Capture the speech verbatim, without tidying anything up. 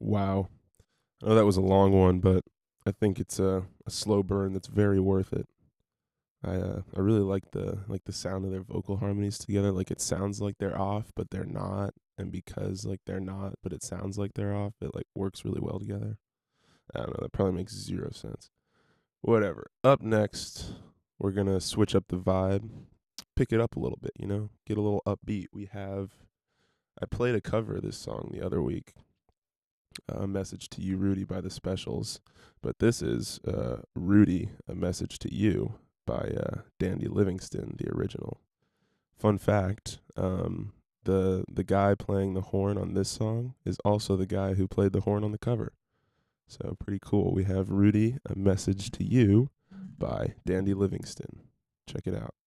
Wow. I know that was a long one, but I think it's a, a slow burn that's very worth it. I uh, I really like the like the sound of their vocal harmonies together. Like it sounds like they're off, but they're not, and because like they're not, but it sounds like they're off, it like works really well together. I don't know. That probably makes zero sense. Whatever. Up next, we're gonna switch up the vibe, pick it up a little bit. You know, get a little upbeat. We have. I played a cover of this song the other week, a message to you, Rudy, by the Specials. But this is uh, Rudy, a message to you by uh, Dandy Livingston, the original. Fun fact: um, the the guy playing the horn on this song is also the guy who played the horn on the cover. So pretty cool. We have Rudy, a message to you by Dandy Livingston. Check it out.